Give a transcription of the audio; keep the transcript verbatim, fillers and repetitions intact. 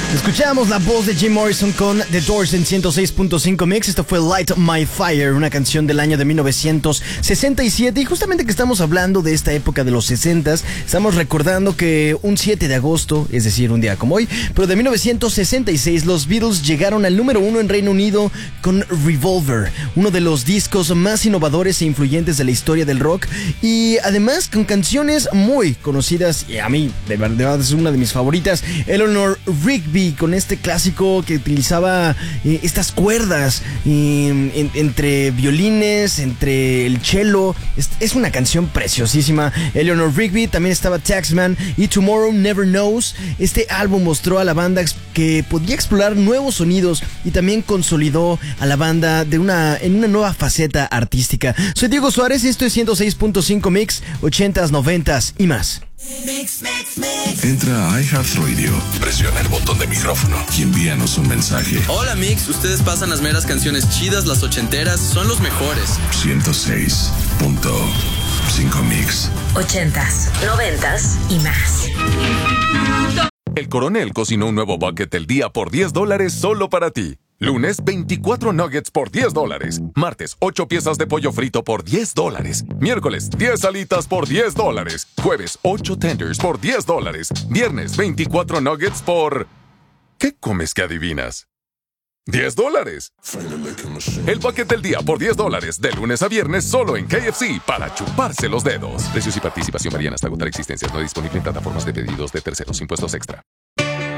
Escuchamos la voz de Jim Morrison con The Doors en ciento seis punto cinco Mix. Esto fue Light My Fire, una canción del año de mil novecientos sesenta y siete. Y justamente que estamos hablando de esta época de los sesentas, estamos recordando que un siete de agosto, es decir, un día como hoy, pero de mil novecientos sesenta y seis, los Beatles llegaron al número uno en Reino Unido con Revolver, uno de los discos más innovadores e influyentes de la historia del rock, y además con canciones muy conocidas, y a mí de verdad es una de mis favoritas, Eleanor Rigby, con este clásico que utilizaba eh, estas cuerdas eh, en, entre violines, entre el cello. Es, es una canción preciosísima. Eleanor Rigby, también estaba Taxman y Tomorrow Never Knows. Este álbum mostró a la banda que podía explorar nuevos sonidos y también consolidó a la banda de una, en una nueva faceta artística. Soy Diego Suárez y esto es ciento seis punto cinco Mix, ochentas, noventas y más. Mix, mix, mix. Entra a iHeartRadio, presiona el botón de micrófono y envíanos un mensaje. Hola Mix, ustedes pasan las meras canciones chidas, las ochenteras, son los mejores. ciento seis punto cinco Mix. Ochentas, noventas y más. El Coronel cocinó un nuevo bucket del día por diez dólares solo para ti. Lunes, veinticuatro nuggets por diez dólares. Martes, ocho piezas de pollo frito por diez dólares. Miércoles, diez alitas por diez dólares. Jueves, ocho tenders por diez dólares. Viernes, veinticuatro nuggets por... ¿Qué comes que adivinas? diez dólares. El bucket del día por diez dólares. De lunes a viernes solo en K F C para chuparse los dedos. Precios y participación varían hasta agotar existencias. No disponible en plataformas de pedidos de terceros. Impuestos extra.